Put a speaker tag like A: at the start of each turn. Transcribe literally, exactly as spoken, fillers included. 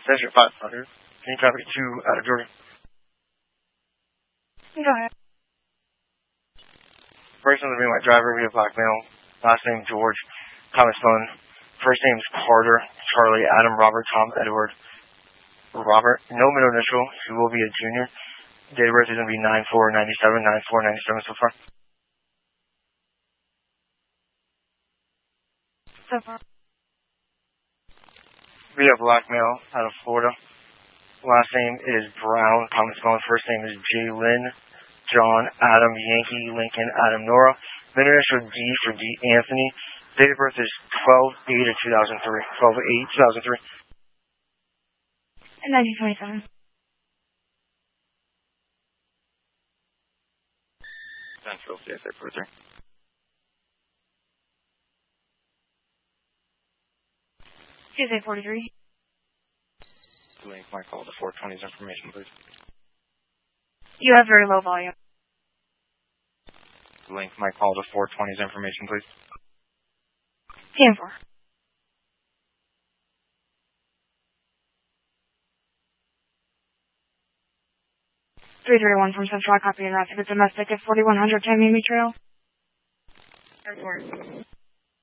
A: Session five hundred. Can you copy to out of Georgia?
B: Go ahead.
A: First on the being my driver, we have black male. Last name George. Thomas Phone. First name is Carter. Charlie, Adam, Robert, Tom, Edward. Robert. No middle initial. He will be a junior. Date of birth is going to be nine four ninety-seven. nine four ninety-seven so far.
B: So far.
A: We have black male out of Florida. Last name is Brown. Thomas Phone. First name is J. Lynn. John, Adam, Yankee, Lincoln, Adam, Nora. Middle initial D for D. Anthony. Date of birth is twelve eight of two thousand three. twelve eight two thousand three.
B: And nineteen twenty-seven.
A: Central, C S A four three.
B: C S A forty-three.
A: Link my call to four twenty's information, please.
B: You have very low volume.
A: Link my call to four twenty's information, please.
B: ten four. three three one from Central, copy and route to the domestic at forty-one hundred ten Mimi Trail. Airport.